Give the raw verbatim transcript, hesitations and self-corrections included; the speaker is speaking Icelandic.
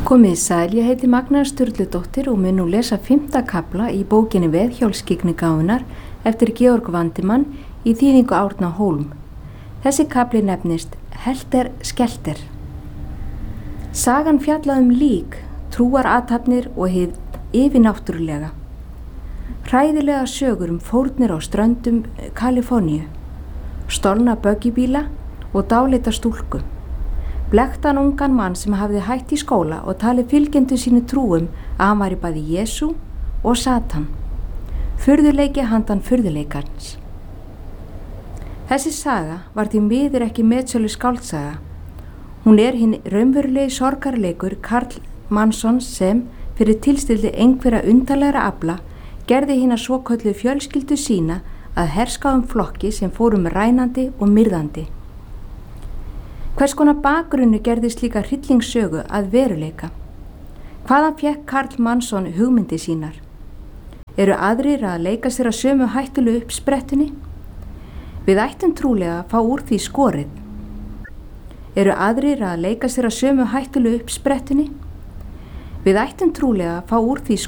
Komið sæl, ég heiti Magnea Sturludóttir og mun nú lesa fimmta kafla í bókinni Veðhjólsskyggnigáfunnar eftir Georg Vandimann í þýðingu Árna Hólm. Þessi kafli nefnist Helter Skelter. Sagan fjallaði um lík, trúarathafnir og hið yfirnáttúrulega. Hræðilega sögur um fórnir á ströndum Kaliforníu, stolna böggibíla og dáleita stúlku. Blekktan ungan mann sem hafði hætt í skóla og talið fylgjendur sínu trúum að hann væri bæði Jesú og Satan. Furðuleiki handan furðuleikans. Þessi saga var því miður ekki metsölu skáldsaga. Hún er hinn raunverulegi sorgarleikur Karl Mannsons sem, fyrir tilstildi einhverja undarlegra afla, gerði hina svokölluðu fjölskyldu sína að herskáum flokki sem fórum rænandi og myrðandi. Hvers konar bakgrunnu gerði slíka hryllingssögu að veruleika? Hvaðan fékk Karl Mannsson hugmyndi sínar? Eru aðrir að leika sér að sömu hættulu uppsprettunni? Við ættum trúlega að fá úr því skorið. Eru aðrir að leika sér að sömu hættulu uppsprettunni? Við ættum trúlega að fá úr því